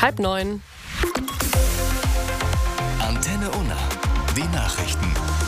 8:30. Antenne Unna. Die Nachrichten.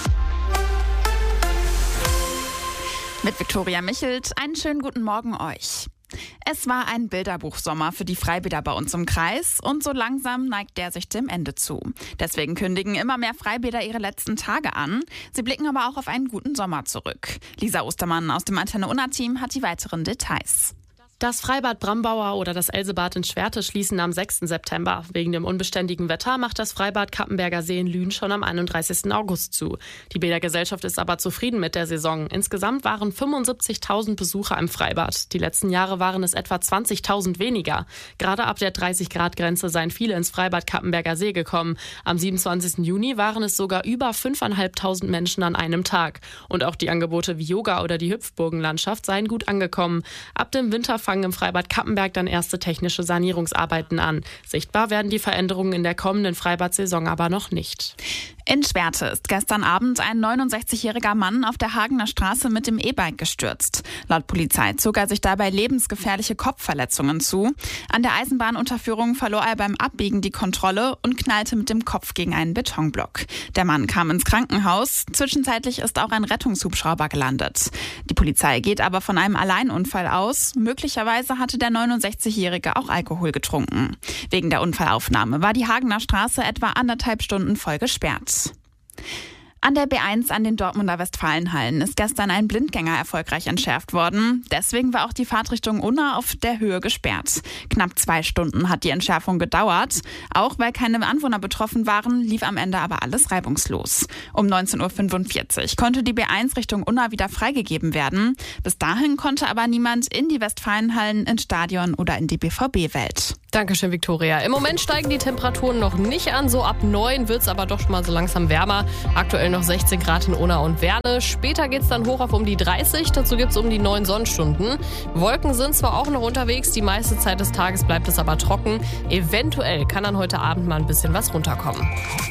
Mit Viktoria Michelt, einen schönen guten Morgen euch. Es war ein Bilderbuchsommer für die Freibäder bei uns im Kreis und so langsam neigt der sich dem Ende zu. Deswegen kündigen immer mehr Freibäder ihre letzten Tage an. Sie blicken aber auch auf einen guten Sommer zurück. Lisa Ostermann aus dem Antenne Unna-Team hat die weiteren Details. Das Freibad Brambauer oder das Elsebad in Schwerte schließen am 6. September. Wegen dem unbeständigen Wetter macht das Freibad Kappenberger See in Lünen schon am 31. August zu. Die Bädergesellschaft ist aber zufrieden mit der Saison. Insgesamt waren 75.000 Besucher im Freibad. Die letzten Jahre waren es etwa 20.000 weniger. Gerade ab der 30-Grad-Grenze seien viele ins Freibad Kappenberger See gekommen. Am 27. Juni waren es sogar über 5.500 Menschen an einem Tag. Und auch die Angebote wie Yoga oder die Hüpfburgenlandschaft seien gut angekommen. Ab dem Winter fangen im Freibad Kappenberg dann erste technische Sanierungsarbeiten an. Sichtbar werden die Veränderungen in der kommenden Freibad-Saison aber noch nicht. In Schwerte ist gestern Abend ein 69-jähriger Mann auf der Hagener Straße mit dem E-Bike gestürzt. Laut Polizei zog er sich dabei lebensgefährliche Kopfverletzungen zu. An der Eisenbahnunterführung verlor er beim Abbiegen die Kontrolle und knallte mit dem Kopf gegen einen Betonblock. Der Mann kam ins Krankenhaus. Zwischenzeitlich ist auch ein Rettungshubschrauber gelandet. Die Polizei geht aber von einem Alleinunfall aus. Möglicherweise hatte der 69-Jährige auch Alkohol getrunken. Wegen der Unfallaufnahme war die Hagener Straße etwa 1,5 Stunden voll gesperrt. An der B1 an den Dortmunder Westfalenhallen ist gestern ein Blindgänger erfolgreich entschärft worden. Deswegen war auch die Fahrtrichtung Unna auf der Höhe gesperrt. Knapp 2 Stunden hat die Entschärfung gedauert. Auch weil keine Anwohner betroffen waren, lief am Ende aber alles reibungslos. Um 19.45 Uhr konnte die B1 Richtung Unna wieder freigegeben werden. Bis dahin konnte aber niemand in die Westfalenhallen, ins Stadion oder in die BVB-Welt. Dankeschön, Viktoria. Im Moment steigen die Temperaturen noch nicht an. So ab 9 wird es aber doch schon mal so langsam wärmer. Aktuell noch 16 Grad in Unna und Werne. Später geht es dann hoch auf um die 30. Dazu gibt es um die 9 Sonnenstunden. Wolken sind zwar auch noch unterwegs, die meiste Zeit des Tages bleibt es aber trocken. Eventuell kann dann heute Abend mal ein bisschen was runterkommen.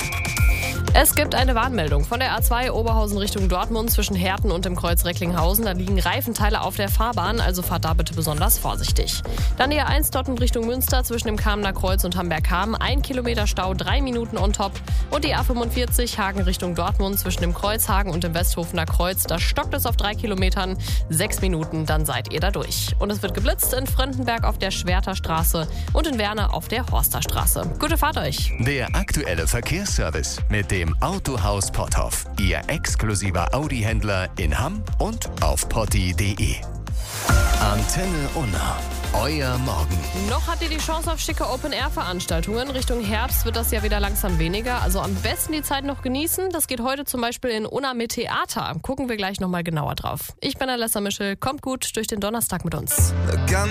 Es gibt eine Warnmeldung von der A2 Oberhausen Richtung Dortmund zwischen Herten und dem Kreuz Recklinghausen. Da liegen Reifenteile auf der Fahrbahn, also fahrt da bitte besonders vorsichtig. Dann die A1 Dortmund Richtung Münster zwischen dem Kamener Kreuz und Hamberg-Hamm. 1 Kilometer Stau, 3 Minuten on top. Und die A45 Hagen Richtung Dortmund zwischen dem Kreuzhagen und dem Westhofener Kreuz. Da stockt es auf 3 Kilometern, 6 Minuten, dann seid ihr da durch. Und es wird geblitzt in Frendenberg auf der Schwerter Straße und in Werne auf der Horster Straße. Gute Fahrt euch! Der aktuelle Verkehrsservice mit dem Autohaus Potthoff. Ihr exklusiver Audi-Händler in Hamm und auf potti.de. Antenne Unna. Euer Morgen. Noch habt ihr die Chance auf schicke Open-Air-Veranstaltungen. Richtung Herbst wird das ja wieder langsam weniger. Also am besten die Zeit noch genießen. Das geht heute zum Beispiel in Unna mit Theater. Gucken wir gleich nochmal genauer drauf. Ich bin Alessa Mischel. Kommt gut durch den Donnerstag mit uns. Ganz